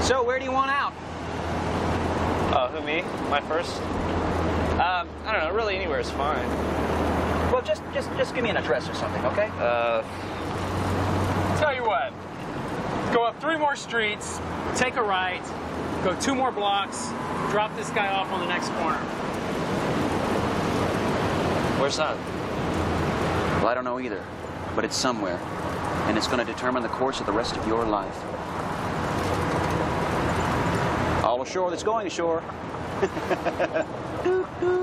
So, where do you want out? Who, me? My first? I don't know, really anywhere is fine. Well, just give me an address or something, okay? Tell you what, go up 3 more streets, take a right, go 2 more blocks, drop this guy off on the next corner. Where's that? Well, I don't know either, but it's somewhere, and it's going to determine the course of the rest of your life. All ashore that's going ashore.